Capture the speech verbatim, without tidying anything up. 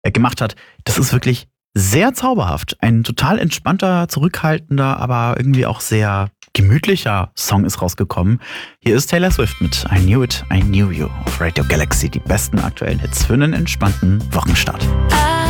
äh, gemacht hat, das ist wirklich sehr zauberhaft. Ein total entspannter, zurückhaltender, aber irgendwie auch sehr gemütlicher Song ist rausgekommen. Hier ist Taylor Swift mit I Knew It, I Knew You auf Radio Galaxy. Die besten aktuellen Hits für einen entspannten Wochenstart.